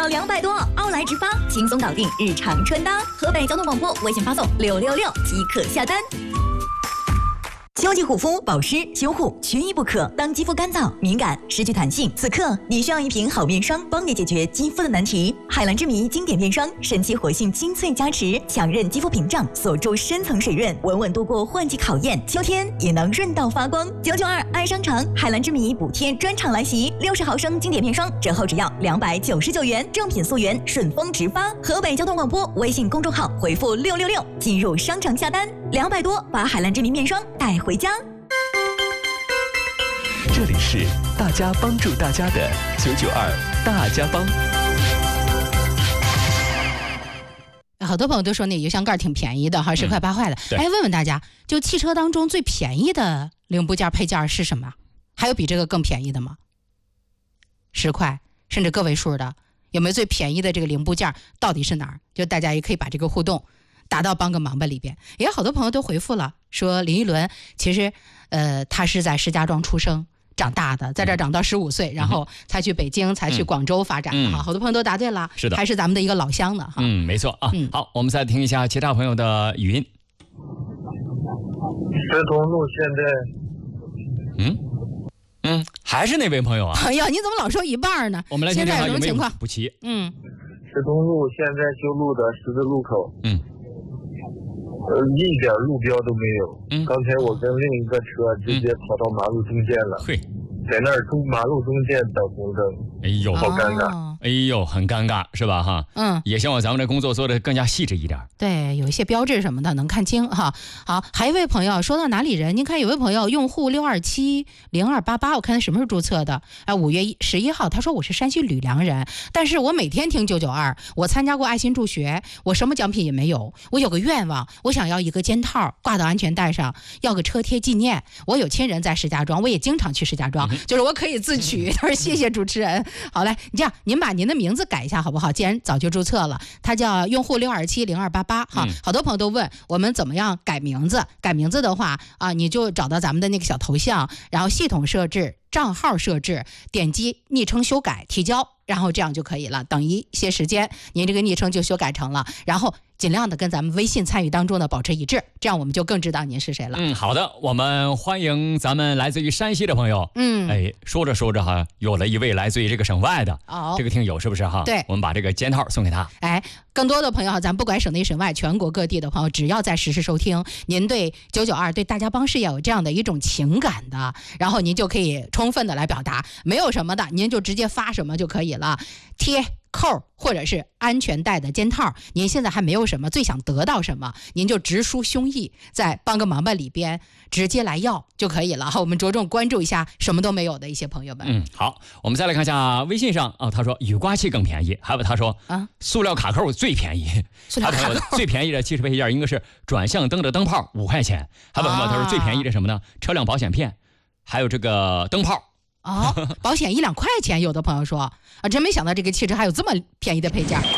200多，奥莱直发，轻松搞定日常穿搭。河北交通广播微信发送666即可下单。秋季护肤、保湿、修护缺一不可。当肌肤干燥、敏感、失去弹性，此刻你需要一瓶好面霜，帮你解决肌肤的难题。海蓝之谜经典面霜，神奇活性精粹加持，强韧肌肤屏障，锁住深层水润，稳稳度过换季考验。秋天也能润到发光。992爱商场海蓝之谜补贴专场来袭，60毫升经典面霜折后只要299元，正品溯源，顺丰直发。河北交通广播微信公众号回复666进入商场下单，200多把海蓝之谜面霜带回家。 这里是大家帮助大家的992大家帮。 好多朋友都说那油箱盖挺便宜的哈，10块8块的。哎，问问大家，就汽车当中最便宜的零部件配件是什么？还有比这个更便宜的吗？10块甚至个位数的，有没有最便宜的这个零部件到底是哪儿？就大家也可以把这个互动打到帮个忙吧里边。也有好多朋友都回复了，说林依轮其实他是在石家庄出生长大的，在这儿长到15岁，然后才去北京，才去广州发展的哈。好多朋友都答对了， 是的， 还是咱们的一个老乡呢哈。 没错啊。好，我们再听一下其他朋友的语音。 石通路现在，还是那位朋友啊。 哎呀，你怎么老说一半呢？ 我们来听听他有没有情况补齐。 石通路现在修路的十字路口，一点路标都没有。刚才我跟另一个车直接跑到马路中间了，在那儿马路中间等红灯。 哎呦， 好尴尬。 哎呦，很尴尬是吧哈？也希望咱们这工作做得更加细致一点。 对，有一些标志什么的能看清哈。好，还有一位朋友说到哪里人？您看有位朋友用户6270288，我看他什么时候注册的？5月11号，他说我是山西吕梁人，但是我每天听992，我参加过爱心助学，我什么奖品也没有，我有个愿望，我想要一个肩套挂到安全带上，要个车贴纪念。我有亲人在石家庄，我也经常去石家庄，就是我可以自取。他说谢谢主持人。好嘞，这样您把您的名字改一下好不好？既然早就注册了，他叫用户6270288哈。好多朋友都问我们怎么样改名字。改名字的话你就找到咱们的那个小头像，然后系统设置、账号设置，点击昵称修改提交，然后这样就可以了。等一些时间，您这个昵称就修改成了，然后尽量的跟咱们微信参与当中的保持一致，这样我们就更知道您是谁了。 好的，我们欢迎咱们来自于山西的朋友。说着说着哈，有了一位来自于这个省外的这个听友，是不是哈？ 对， 我们把这个肩套送给他。 更多的朋友咱不管省内省外，全国各地的朋友，只要在实时收听，您对992对大家帮事业有这样的一种情感的，然后您就可以充分的来表达，没有什么的，您就直接发什么就可以了。贴扣或者是安全带的肩套，您现在还没有什么，最想得到什么，您就直抒胸臆，在帮个忙吧里边直接来要就可以了。好，我们着重关注一下什么都没有的一些朋友们。 好，我们再来看一下微信上他说雨刮器更便宜，还有他说塑料卡扣最便宜。 塑料卡扣最便宜的汽车配件应该是转向灯的灯泡5块钱。还有朋友他说最便宜的什么呢？车辆保险片，还有这个灯泡。 保险1-2块钱，有的朋友说真没想到这个汽车还有这么便宜的配件。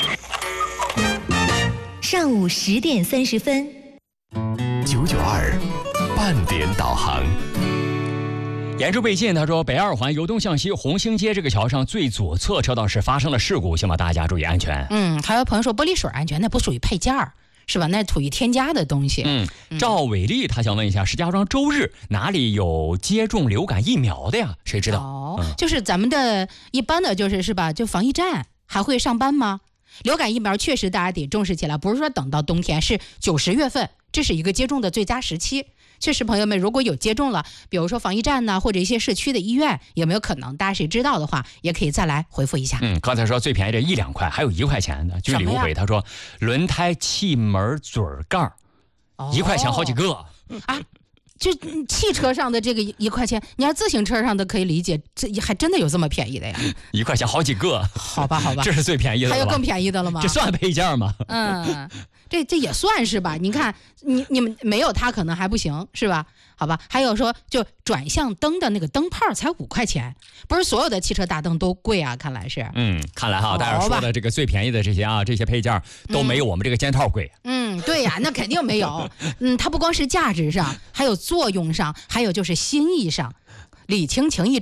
上午10点30分 ，992半点导航。 言之未尽，他说北二环由东向西红星街这个桥上最左侧车道是发生了事故，希望大家注意安全。 还有朋友说玻璃水安全，那不属于配件儿，是吧？那属于添加的东西。 赵伟丽他想问一下，石家庄周日哪里有接种流感疫苗的呀？谁知道？ 就是咱们的一般的是吧？就防疫站还会上班吗？流感疫苗确实大家得重视起来，不是说等到冬天，是9、10月份，这是一个接种的最佳时期。确实，朋友们如果有接种了，比如说防疫站呢，或者一些社区的医院，有没有可能？大家谁知道的话，也可以再来回复一下。 刚才说最便宜的1-2块，还有1块钱的。据李无悔他说，轮胎气门嘴盖1块钱好几个。 就汽车上的这个1块钱，你要自行车上的可以理解，这还真的有这么便宜的呀 ？1块钱好几个。 好吧， 这是最便宜的了。 还有更便宜的了吗？ 这算配件吗？ 这也算是吧？你看，你们没有它可能还不行，是吧？好吧，还有说就转向灯的那个灯泡才5块钱，不是所有的汽车大灯都贵啊，看来是。 看来大家说的这个最便宜的这些配件都没有我们这个肩套贵。 对呀，那肯定没有。它不光是价值上，还有作用上，还有就是心意上。礼轻情意重，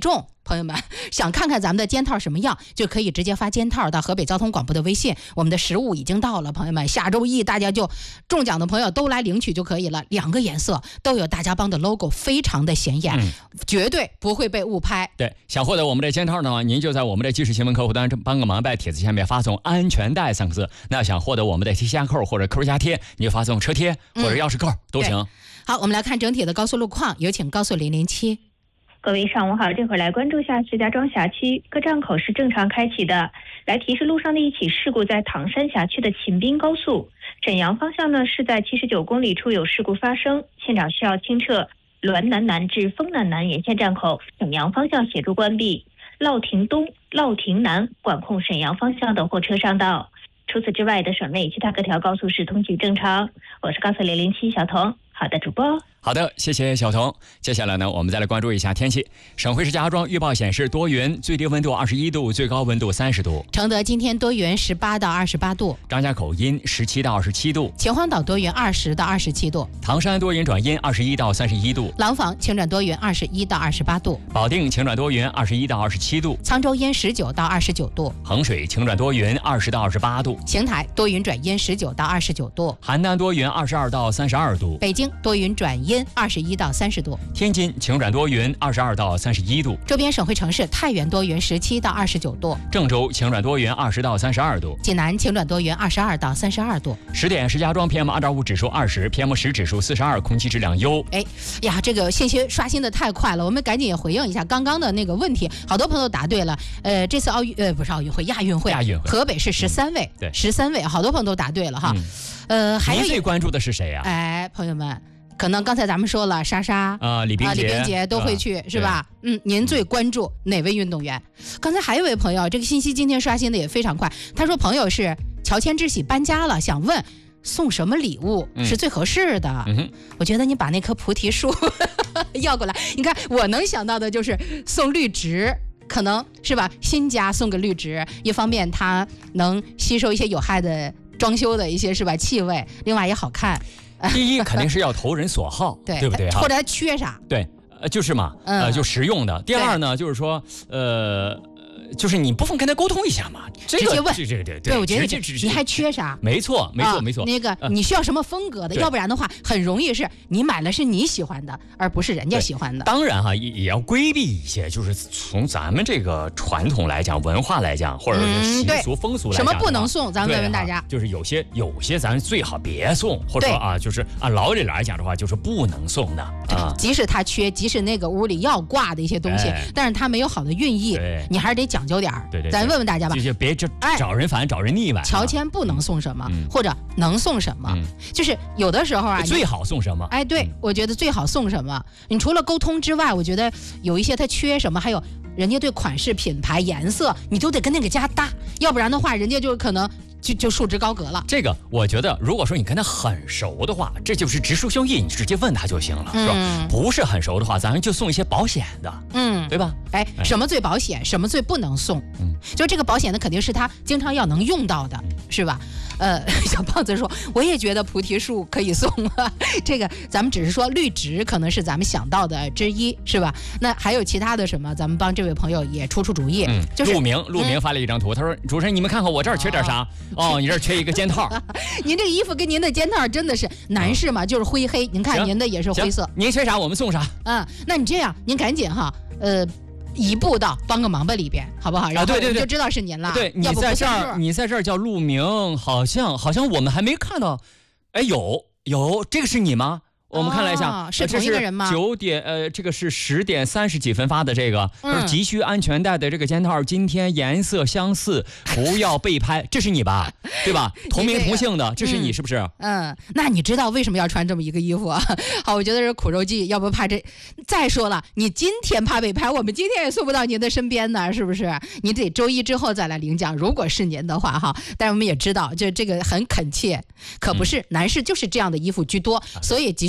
朋友们想看看咱们的肩套什么样，就可以直接发肩套到河北交通广播的微信。我们的实物已经到了，朋友们，下周一大家就中奖的朋友都来领取就可以了。2个颜色都有大家帮的 logo， 非常的显眼，绝对不会被误拍。 对，想获得我们的肩套呢，您就在我们的即时新闻客户端帮个忙，在帖子下面发送安全带3个字。那想获得我们的贴加扣或者扣加贴，你就发送车贴或者钥匙扣都行。 好，我们来看整体的高速路况，有请高速007。 各位上午好，这会儿来关注下石家庄辖区各站口是正常开启的。来提示路上的一起事故，在唐山辖区的秦滨高速沈阳方向呢，是在79公里处有事故发生，现场需要清撤滦南南至丰南南沿线站口，沈阳方向协助关闭。乐亭东、乐亭南管控沈阳方向的货车上道。除此之外的省内其他各条高速是通行正常。我是高速007小童。好的，主播。 好的，谢谢小童。接下来呢，我们再来关注一下天气。省会石家庄预报显示多云，最低温度21度，最高温度30度。 承德今天多云，18到28度。 张家口阴，17到27度。 秦皇岛多云，20到27度。 唐山多云转阴，21到31度。 廊坊晴转多云，21到28度。 保定晴转多云，21到27度。 沧州阴，19到29度。 衡水晴转多云，20到28度。 邢台多云转阴，19到29度。 邯郸多云，22到32度。 北京多云转阴，21到30度。 天津晴转多云，22到31度。 周边省会城市太原多云，17到29度。 郑州晴转多云，20到32度。 济南晴转多云，22到32度。 10点，石家庄 PM2.5 指数20 ，PM10 指数42，空气质量优。 哎呀，这个信息刷新的太快了，我们赶紧也回应一下刚刚的那个问题。好多朋友答对了。这次不是奥运会，亚运会，河北是13位， 对 ，13位，好多朋友都答对了哈。还有您最关注的是谁呀？ 哎，朋友们。可能刚才咱们说了，莎莎李冰洁都会去，是吧？您最关注哪位运动员？刚才还有位朋友，这个信息今天刷新的也非常快。他说朋友是乔迁之喜搬家了，想问送什么礼物是最合适的？我觉得你把那棵菩提树要过来。你看，我能想到的就是送绿植。可能是吧，新家送个绿植，一方面它能吸收一些有害的装修的一些是吧气味，另外也好看。 第一肯定是要投人所好，对不对？ 或者他缺啥？ 对，就是嘛，就实用的。第二呢，就是说，就是你不妨跟他沟通一下嘛， 直接问。 对， 我觉得你还缺啥？ 没错。 那个你需要什么风格的？要不然的话，很容易是你买了是你喜欢的，而不是人家喜欢的。 当然哈，也要规避一些，就是从咱们这个传统来讲、文化来讲，或者是习俗风俗来讲， 什么不能送？咱们问问大家。 就是有些咱最好别送，或者说啊，就是按老理来讲的话，就是不能送的啊。 即使他缺，即使那个屋里要挂的一些东西，但是他没有好的寓意，你还是得讲究点儿。 对， 咱问问大家吧， 就别找人烦，找人腻歪。 乔迁不能送什么，或者能送什么？就是有的时候啊， 最好送什么？ 哎，对，我觉得最好送什么？你除了沟通之外，我觉得有一些他缺什么，还有人家对款式、品牌、颜色，你都得跟那个家搭，要不然的话，人家就可能。就束之高阁了。 这个我觉得，如果说你跟他很熟的话，这就是直抒胸臆，你直接问他就行了，是吧？不是很熟的话，咱就送一些保险的，对吧？ 哎，什么最保险，什么最不能送？就这个保险呢，肯定是他经常要能用到的，是吧？小胖子说，我也觉得菩提树可以送啊。这个咱们只是说绿植可能是咱们想到的之一，是吧？那还有其他的什么？咱们帮这位朋友也出主意。就是陆明发了一张图，他说：“主持人，你们看看我这儿缺点啥？你这儿缺一个肩套。 您这个衣服跟您的肩套真的是男士嘛，就是灰黑。您看您的也是灰色。 您缺啥我们送啥。 那你这样，您赶紧哈，移步到帮个忙吧里边，好不好？然后我们就知道是您了。 对，你在这儿叫陆明，好像我们还没看到。哎，有，这个是你吗？我们看了一下， 是同一个人吗 ？9点，这个是10点30几分发的这个，急需安全带的这个肩套，今天颜色相似，不要被拍，这是你吧？对吧？同名同姓的，这是你是不是？ 那你知道为什么要穿这么一个衣服啊？好，我觉得是苦肉计，要不怕这。再说了，你今天怕被拍，我们今天也送不到您的身边呢，是不是？你得周一之后再来领奖，如果是您的话哈。但是我们也知道，就这个很恳切，可不是男士就是这样的衣服居多，所以急需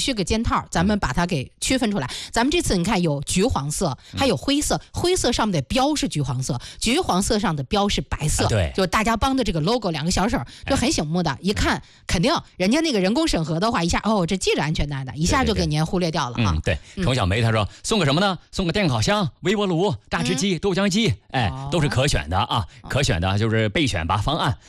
这个肩套咱们把它给区分出来。咱们这次你看有橘黄色，还有灰色，灰色上面的标是橘黄色，橘黄色上的标是白色， 对， 就大家帮的这个 logo 2个小手就很醒目的，一看肯定人家那个人工审核的话，一下这系着安全带的，一下就给您忽略掉了啊。 对，童小梅她说送个什么呢？送个电烤箱、微波炉、榨汁机、豆浆机，都是可选的啊，可选的就是备选吧方案。